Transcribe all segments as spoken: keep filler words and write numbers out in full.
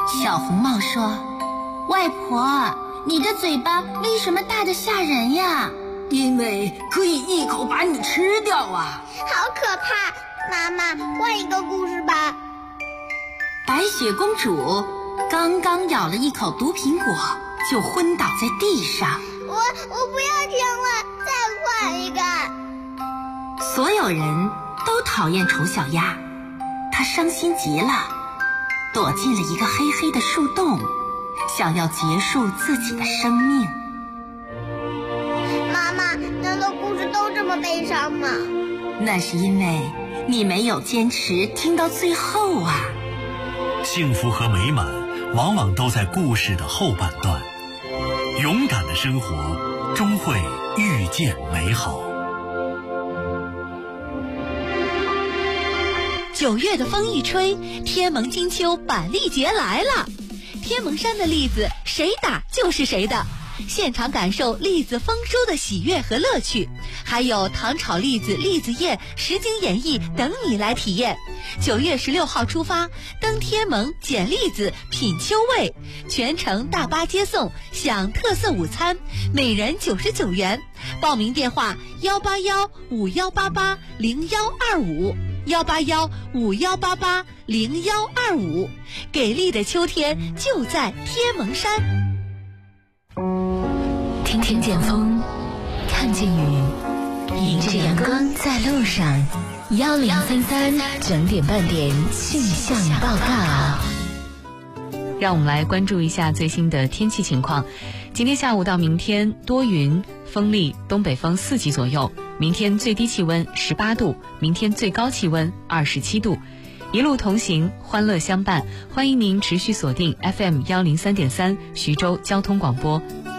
小红帽说：“外婆，你的嘴巴为什么大得吓人呀？” 因为可以一口把你吃掉啊！ 好可怕！妈妈，换一个故事吧。 白雪公主刚刚咬了一口毒苹果，就昏倒在地上。 我我不要听了，再换一个。 所有人都讨厌丑小鸭，她伤心极了，躲进了一个黑黑的树洞，想要结束自己的生命。 妈妈，难道故事都这么悲伤吗？ 那是因为你没有坚持听到最后啊。 幸福和美满往往都在故事的后半段，勇敢的生活终会遇见美好。 九月的风一吹，天蒙金秋板栗节来了。天蒙山的栗子谁打就是谁的，现场感受栗子丰收的喜悦和乐趣，还有糖炒栗子、栗子宴、实景演绎等你来体验。九月十六号出发，登天蒙捡栗子品秋味，全程大巴接送，享特色午餐，每人九十九元。报名电话：幺八幺五幺八八零幺二五，幺八幺五幺八八零幺二五。给力的秋天就在天蒙山。 听听见风，看见雨，迎着阳光在路上。幺零三三整点半点气象报告。 让我们来关注一下最新的天气情况。今天下午到明天多云，风力东北风四级左右。明天最低气温十八度，明天最高气温二十七度。一路同行，欢乐相伴。欢迎您持续锁定 F M 幺零三点三徐州交通广播。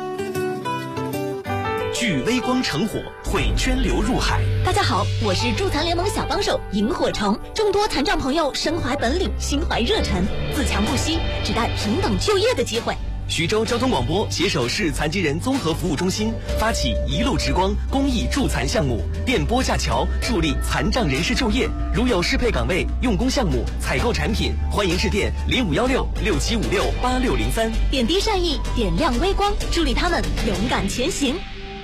聚微光成火，会涓流入海。 大家好，我是助残联盟小帮手萤火虫。众多残障朋友身怀本领，心怀热忱，自强不息，只待平等就业的机会。 徐州交通广播携手市残疾人综合服务中心，发起一路直光公益助残项目，电波架桥，助力残障人士就业。如有适配岗位、用工项目、采购产品，欢迎致电零五幺六六七五六八六零三。 点滴善意，点亮微光，助力他们勇敢前行。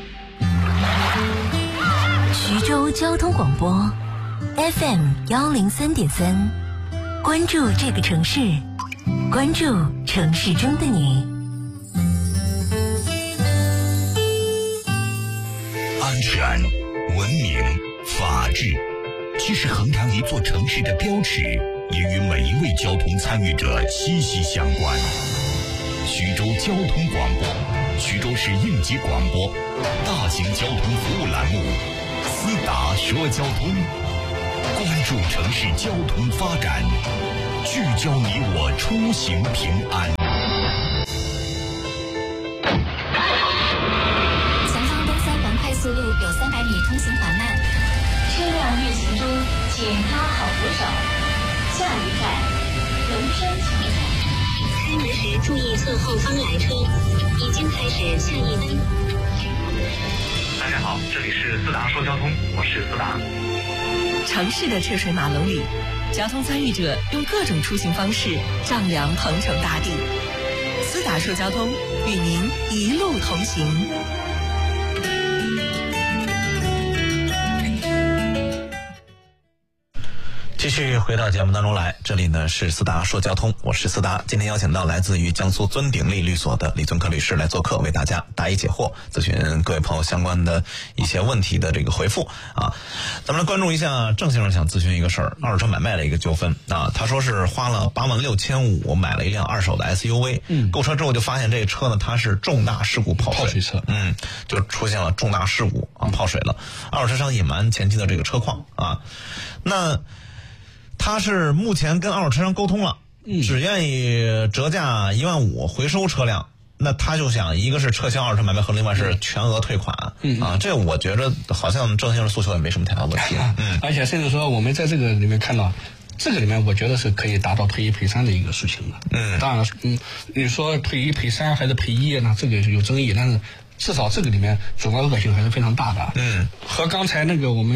徐州交通广播 F M 幺零三点三，关注这个城市，关注城市中的你。 安全、文明、法治，其实衡量一座城市的标尺，也与每一位交通参与者息息相关。徐州交通广播，徐州市应急广播，大型交通服务栏目。思达说交通，关注城市交通发展，聚焦你我出行平安。 前方东三环快速路有三百米通行缓慢，车辆运行中，请拉好扶手。下一站，龙山桥站。开门时注意侧后方来车，已经开始下一班。 大家好，这里是思达说交通，我是思达。 城市的车水马龙里，交通参与者用各种出行方式丈量鹏程大地。思达说交通，与您一路同行。 继续回到节目当中来，这里呢是思达说交通，我是思达。今天邀请到来自于江苏尊鼎利律所的李尊科律师来做客，为大家答疑解惑，咨询各位朋友相关的一些问题的这个回复啊。咱们来关注一下郑先生想咨询一个事儿，二手车买卖的一个纠纷啊。他说是花了八万六千五买了一辆二手的 S U V， 嗯，购车之后就发现这个车呢它是重大事故泡水，泡水车，嗯，就出现了重大事故啊，泡水了。二手车商隐瞒前期的这个车况啊，那。他是目前跟二手车商沟通了，嗯，只愿意折价一万五回收车辆。那他就想，一个是撤销二手车买卖合同，另外是全额退款。嗯啊，这我觉得好像郑先生诉求也没什么太大问题。 嗯，而且甚至说我们在这个里面看到，这个里面我觉得是可以达到退一赔三的一个事情的。嗯，当然，嗯，你说退一赔三还是赔一呢？这个有争议，但是至少这个里面主要恶性还是非常大的。嗯，和刚才那个我们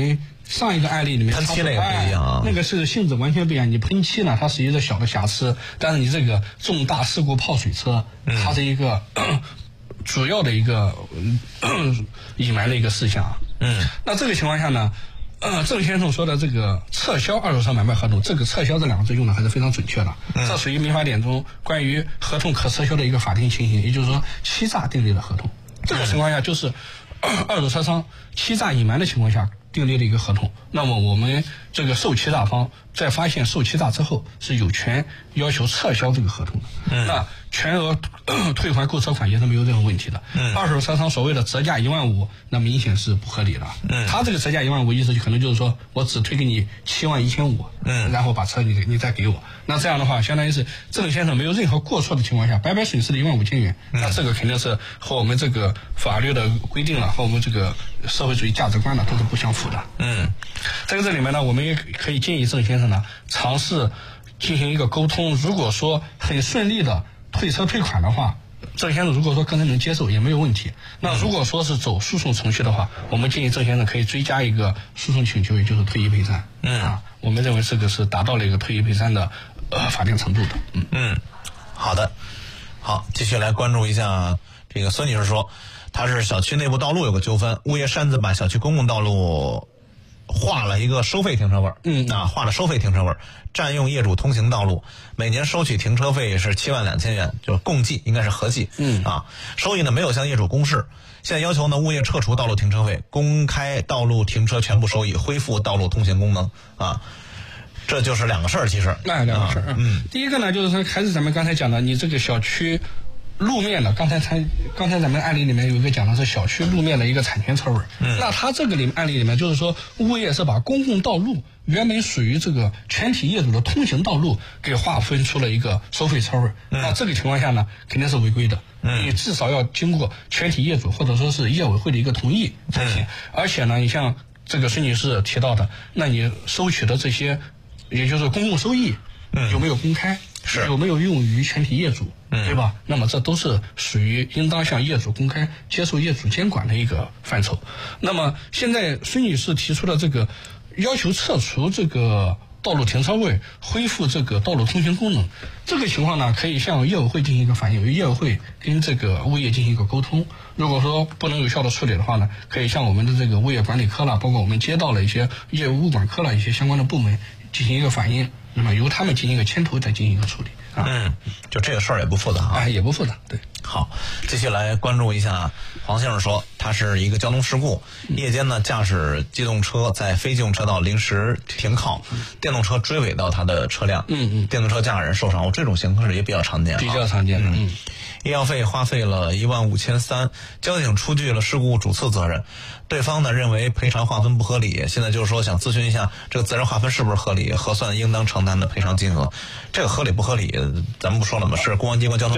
上一个案例里面喷漆那个不一样啊， 那个是性质完全不一样。你喷漆呢，它是一个小的瑕疵，但是你这个重大事故泡水车，嗯、它是一个主要的一个隐瞒的一个事项。 嗯， 那这个情况下呢，呃，郑先生说的这个撤销二手车买卖合同，这个撤销这两个字用的还是非常准确的。嗯、这属于民法典中关于合同可撤销的一个法定情形，也就是说欺诈订立的合同。这个情况下就是。二手车商欺诈隐瞒的情况下订立了一个合同，那么我们这个受欺诈方在发现受欺诈之后是有权要求撤销这个合同的。嗯、那全额退还购车款也是没有任何问题的。嗯、二手车商所谓的折价一万五，那明显是不合理的。嗯、他这个折价一万五意思就可能就是说我只退给你七万一千五，嗯，然后把车你你再给我。那这样的话，相当于是郑先生没有任何过错的情况下，白白损失了一万五千元。嗯、那这个肯定是和我们这个法律的规定了，和我们这个社会主义价值观呢都是不相符的。嗯，在这里面呢，我们也可以建议郑先生呢尝试进行一个沟通。如果说很顺利的退车退款的话，郑先生如果说个人能接受也没有问题。那如果说是走诉讼程序的话，我们建议郑先生可以追加一个诉讼请求，也就是退一赔三。嗯啊，我们认为这个是达到了一个退一赔三的呃法定程度的。嗯嗯，好的，好，继续来关注一下这个孙女士说，她是小区内部道路有个纠纷，物业擅自把小区公共道路划了一个收费停车位，嗯啊，划了收费停车位，占用业主通行道路，每年收取停车费是七万两千元，就是共计应该是合计，嗯啊，收益呢没有向业主公示，现在要求呢物业撤除道路停车费，公开道路停车全部收益，恢复道路通行功能啊。这就是两个事儿，其实那两个事儿、啊，嗯，第一个呢就是说还是咱们刚才讲的，你这个小区路面的，刚才才刚才咱们案例里面有一个讲的是小区路面的一个产权车位，嗯，那他这个里案例里面就是说物业是把公共道路原本属于这个全体业主的通行道路给划分出了一个收费车位，嗯、那这个情况下呢肯定是违规的，嗯，你至少要经过全体业主或者说是业委会的一个同意才行，嗯、而且呢，你像这个孙女士提到的，那你收取的这些也就是公共收益，嗯，有没有公开？是有没有用于全体业主，嗯、对吧？那么这都是属于应当向业主公开、接受业主监管的一个范畴。那么现在孙女士提出的这个要求撤除这个道路停车位，恢复这个道路通行功能，这个情况呢，可以向业委会进行一个反映，由业委会跟这个物业进行一个沟通。如果说不能有效的处理的话呢，可以向我们的这个物业管理科了，包括我们街道的一些业务物管科了一些相关的部门进行一个反映。那么由他们进行一个牵头，再进行一个处理啊。 嗯，就这个事儿也不复杂啊， 哎，也不复杂。对， 好，继续来关注一下黄先生说，他是一个交通事故，夜间呢驾驶机动车在非机动车道临时停靠，电动车追尾到他的车辆，嗯嗯，电动车驾驶人受伤，这种情况也比较常见， 比较常见的。嗯， 医药费花费了一万五千三，交警出具了事故主次责任。对方呢认为赔偿划分不合理，现在就是说想咨询一下这个责任划分是不是合理，核算应当承担的赔偿金额。这个合理不合理，咱们不说了吗？是公安机关交通